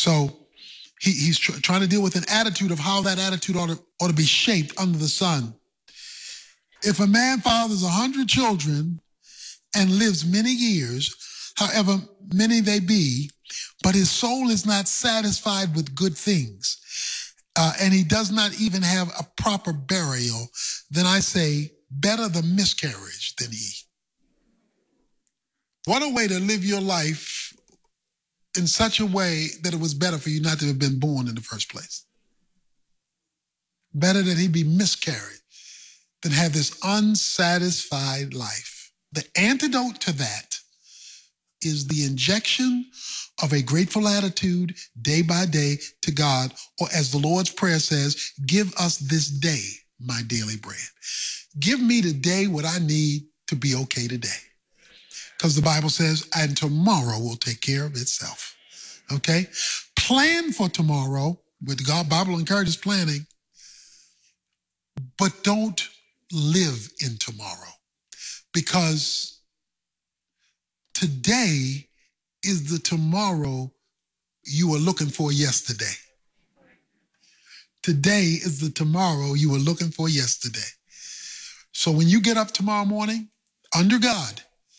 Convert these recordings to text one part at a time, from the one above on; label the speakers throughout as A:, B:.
A: So he's trying to deal with an attitude of how that attitude ought to be shaped under the sun. If a man fathers 100 children and lives many years, however many they be, but his soul is not satisfied with good things, and he does not even have a proper burial, then I say, better the miscarriage than he. What a way to live your life in such a way that it was better for you not to have been born in the first place. Better that he be miscarried than have this unsatisfied life. The antidote to that is the injection of a grateful attitude day by day to God, or as the Lord's Prayer says, give us this day my daily bread. Give me today what I need to be okay today. Because the Bible says, and tomorrow will take care of itself. Okay? Plan for tomorrow. With God, Bible encourages planning. But don't live in tomorrow. Because today is the tomorrow you were looking for yesterday. Today is the tomorrow you were looking for yesterday. So when you get up tomorrow morning, under God,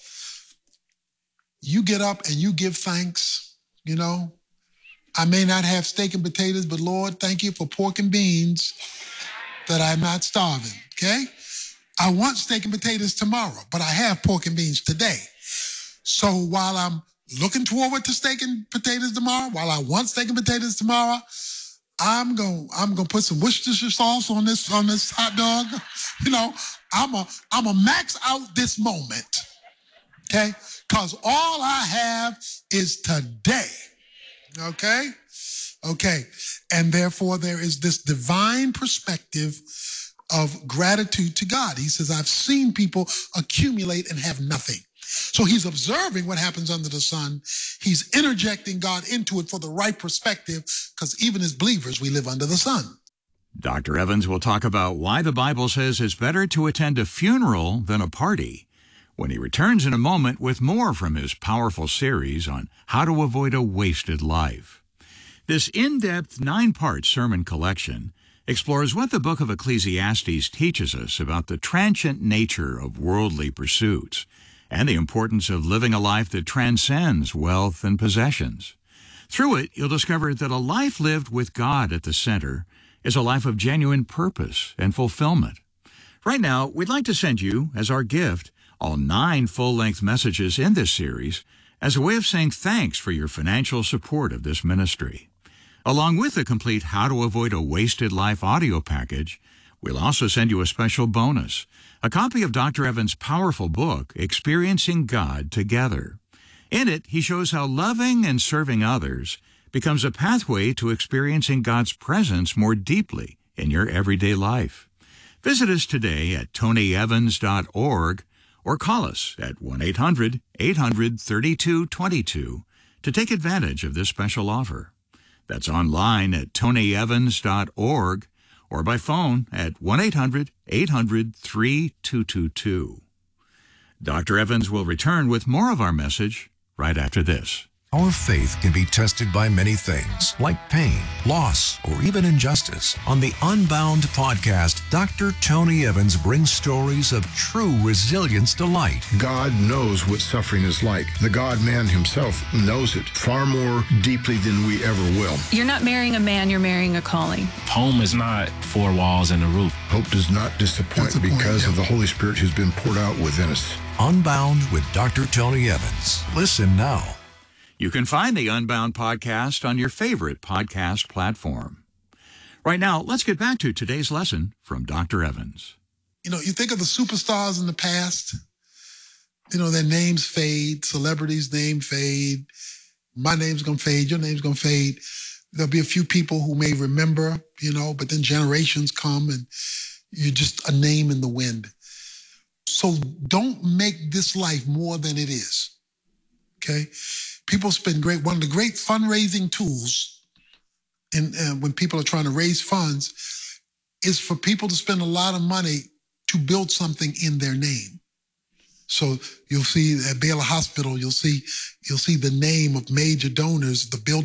A: you get up and you give thanks. You know, I may not have steak and potatoes, but Lord, thank you for pork and beans that I'm not starving, okay? I want steak and potatoes tomorrow, but I have pork and beans today. So while I'm looking forward to steak and potatoes tomorrow, while I want steak and potatoes tomorrow, I'm gonna put some Worcestershire sauce on this hot dog. You know, I'm a max out this moment, okay? Because all I have is today, okay? Okay, and therefore there is this divine perspective of gratitude to God. He says, I've seen people accumulate and have nothing. So he's observing what happens under the sun. He's interjecting God into it for the right perspective, because even as believers, we live under the sun.
B: Dr. Evans will talk about why the Bible says it's better to attend a funeral than a party when he returns in a moment with more from his powerful series on how to avoid a wasted life. This in-depth 9-part sermon collection explores what the book of Ecclesiastes teaches us about the transient nature of worldly pursuits and the importance of living a life that transcends wealth and possessions. Through it, you'll discover that a life lived with God at the center is a life of genuine purpose and fulfillment. Right now, we'd like to send you, as our gift, all 9 full-length messages in this series as a way of saying thanks for your financial support of this ministry. Along with the complete How to Avoid a Wasted Life audio package, we'll also send you a special bonus, a copy of Dr. Evans' powerful book, Experiencing God Together. In it, he shows how loving and serving others becomes a pathway to experiencing God's presence more deeply in your everyday life. Visit us today at tonyevans.org or call us at 1-800-800-3222 to take advantage of this special offer. That's online at tonyevans.org or by phone at 1-800-800-3222. Dr. Evans will return with more of our message right after this.
C: Our faith can be tested by many things, like pain, loss, or even injustice. On the Unbound podcast, Dr. Tony Evans brings stories of true resilience to light.
D: God knows what suffering is like. The God-man himself knows it far more deeply than we ever will.
E: You're not marrying a man, you're marrying a calling.
F: Home is not 4 walls and a roof.
D: Hope does not disappoint because of the Holy Spirit who's been poured out within us.
C: Unbound with Dr. Tony Evans. Listen now.
B: You can find the Unbound podcast on your favorite podcast platform. Right now, let's get back to today's lesson from Dr. Evans.
A: You know, you think of the superstars in the past, you know, their names fade, celebrities' name fade, my name's going to fade, your name's going to fade. There'll be a few people who may remember, you know, but then generations come and you're just a name in the wind. So don't make this life more than it is, okay? People spend one of the great fundraising tools when people are trying to raise funds is for people to spend a lot of money to build something in their name. So you'll see at Baylor Hospital, you'll see the name of major donors, the building